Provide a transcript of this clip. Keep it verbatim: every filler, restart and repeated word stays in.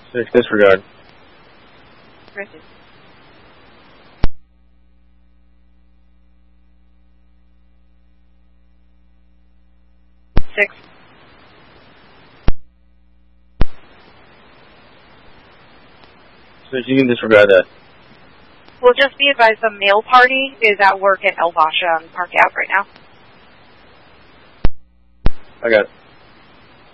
Six, disregard. Granted. Six. Six, you can disregard that. We'll just be advised the male party is at work at El Basha on Park Ave right now. I got it.